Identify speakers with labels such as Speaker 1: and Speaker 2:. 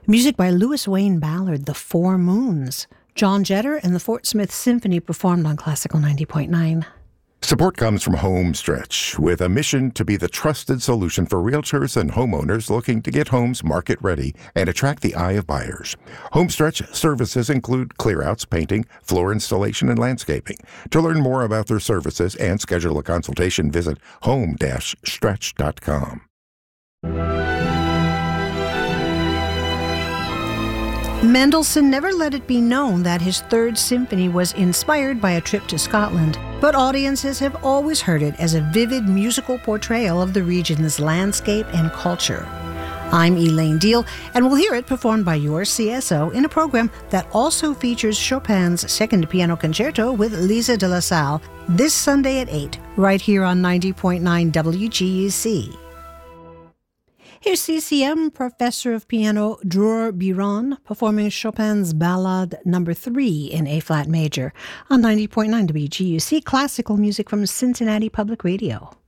Speaker 1: Music by Louis Wayne Ballard, The Four Moons. John Jetter and the Fort Smith Symphony performed on Classical 90.9.
Speaker 2: Support comes from Homestretch, with a mission to be the trusted solution for realtors and homeowners looking to get homes market-ready and attract the eye of buyers. Homestretch services include clearouts, painting, floor installation, and landscaping. To learn more about their services and schedule a consultation, visit home-stretch.com.
Speaker 1: Mendelssohn never let it be known that his Third Symphony was inspired by a trip to Scotland, but audiences have always heard it as a vivid musical portrayal of the region's landscape and culture. I'm Elaine Deal, and we'll hear it performed by your CSO in a program that also features Chopin's Second Piano Concerto with Lisa de la Salle this Sunday at 8, right here on 90.9 WGUC. Here's CCM Professor of Piano Dror Biron performing Chopin's Ballade No. 3 in A-flat major on 90.9 WGUC, classical music from Cincinnati Public Radio.